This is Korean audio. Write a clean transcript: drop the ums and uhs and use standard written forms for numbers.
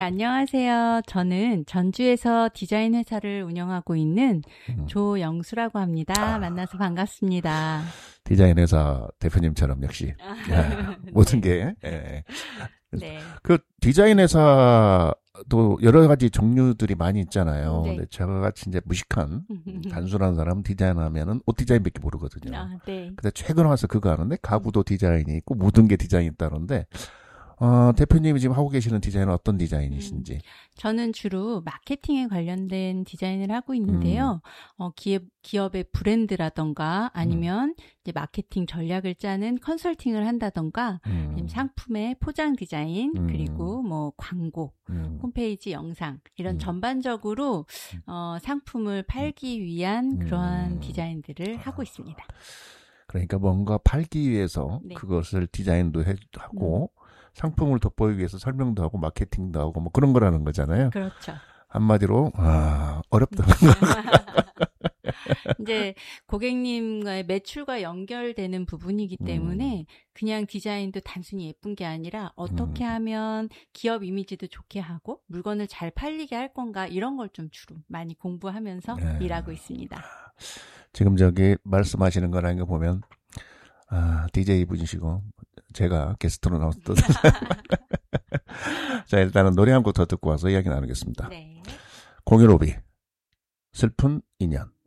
안녕하세요. 저는 전주에서 디자인 회사를 운영하고 있는 조영수라고 합니다. 만나서 반갑습니다. 디자인 회사 대표님처럼 역시 모든 게 네. 그 디자인 회사도 여러 가지 종류들이 많이 있잖아요. 네. 근데 저같이 이제 무식한 단순한 사람은 디자인하면은 옷 디자인밖에 모르거든요. 네. 근데 최근 와서 그거 하는데 가구도 디자인이 있고 모든 게 디자인이 있다는데 대표님이 지금 하고 계시는 디자인은 어떤 디자인이신지? 저는 주로 마케팅에 관련된 디자인을 하고 있는데요. 기업의 브랜드라던가 아니면 이제 마케팅 전략을 짜는 컨설팅을 한다던가 아니면 상품의 포장 디자인 그리고 뭐 광고, 홈페이지 영상 이런 전반적으로 상품을 팔기 위한 그러한 디자인들을 하고 있습니다. 그러니까 뭔가 팔기 위해서 네. 그것을 디자인도 하고 상품을 돋보이기 위해서 설명도 하고 마케팅도 하고 뭐 그런 거라는 거잖아요. 그렇죠. 한마디로 어렵다는 거. 이제 고객님과의 매출과 연결되는 부분이기 때문에 그냥 디자인도 단순히 예쁜 게 아니라 어떻게 하면 기업 이미지도 좋게 하고 물건을 잘 팔리게 할 건가 이런 걸 좀 주로 많이 공부하면서 일하고 있습니다. 지금 저기 말씀하시는 거라는 거 보면 DJ 분이시고 제가 게스트로 나왔던 자, 일단은 노래 한 곡 더 듣고 와서 이야기 나누겠습니다. 네. 015B 슬픈 인연.